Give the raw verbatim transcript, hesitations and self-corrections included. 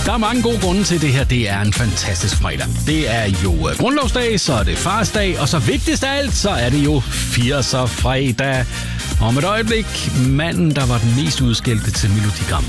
Der er mange gode grunde til det her. Det er en fantastisk fredag. Det er jo grundlovsdag, så er det farsdag, og så vigtigst af alt, så er det jo firser fredag. Om et øjeblik, manden, der var den mest udskældte til Melodi Grand